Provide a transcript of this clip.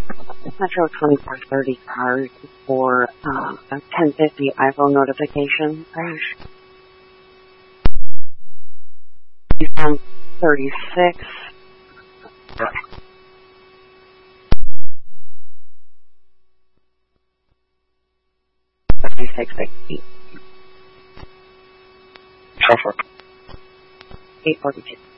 Metro 2430 card for a 1050 iPhone notification crash. Eastbound 36. 3660. 842.